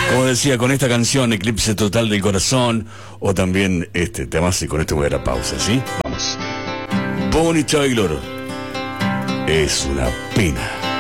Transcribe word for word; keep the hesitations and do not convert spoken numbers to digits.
Como decía, con esta canción, Eclipse Total del Corazón, o también este tema, y con esto voy a la pausa, ¿sí? Vamos. Bonnie Tyler, es una pena.